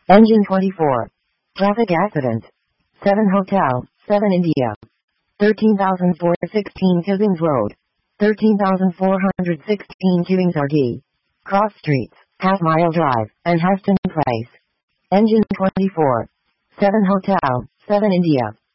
Engine 24. Traffic accident. 7 Hotel, 7 India. 13,416 Higgins Road. 13,416 Cummings RD. Cross Streets, Half Mile Drive, and Haston Place. Engine 24. 7 Hotel, 7 India.